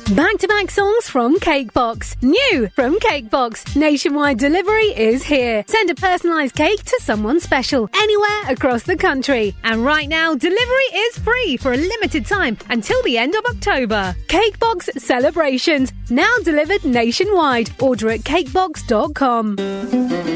Back-to-back songs from Cakebox. New from Cakebox. Nationwide delivery is here. Send a personalised cake to someone special anywhere across the country. And right now, delivery is free for a limited time until the end of October. Cakebox Celebrations. Now delivered nationwide. Order at cakebox.com.